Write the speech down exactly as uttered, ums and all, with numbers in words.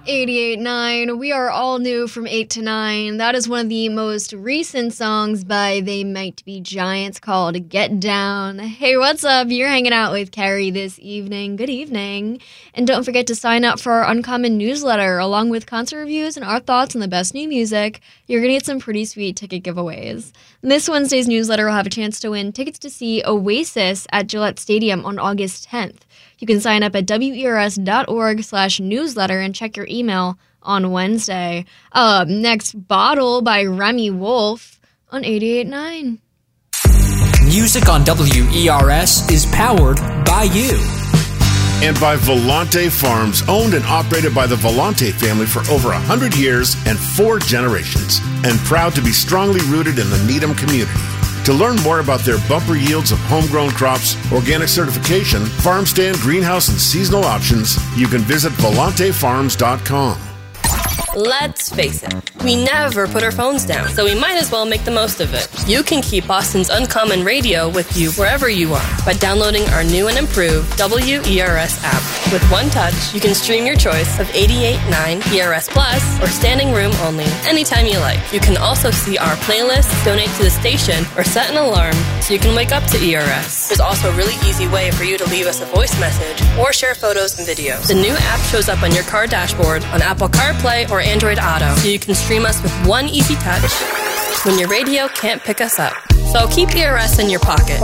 eighty-eight point nine, we are all new from eight to nine. That is one of the most recent songs by They Might Be Giants called Get Down. Hey, what's up? You're hanging out with Carrie this evening. Good evening. And don't forget to sign up for our Uncommon newsletter, along with concert reviews and our thoughts on the best new music. You're going to get some pretty sweet ticket giveaways. This Wednesday's newsletter will have a chance to win tickets to see Oasis at Gillette Stadium on August tenth. You can sign up at wers.org slash newsletter and check your email on Wednesday. Up next, Bottle by Remy Wolf on eighty-eight point nine. Music on W E R S is powered by you. And by Volante Farms, owned and operated by the Volante family for over one hundred years and four generations. And proud to be strongly rooted in the Needham community. To learn more about their bumper yields of homegrown crops, organic certification, farm stand, greenhouse, and seasonal options, you can visit volante farms dot com. Let's face it, we never put our phones down, so we might as well make the most of it. You can keep Boston's Uncommon Radio with you wherever you are by downloading our new and improved W E R S app. With one touch, you can stream your choice of eighty-eight point nine, E R S Plus, or standing room only anytime you like. You can also see our playlists, donate to the station, or set an alarm so you can wake up to E R S. There's also a really easy way for you to leave us a voice message or share photos and videos. The new app shows up on your car dashboard on Apple CarPlay or Android Auto, so you can stream us with one easy touch when your radio can't pick us up. So keep E R S in your pocket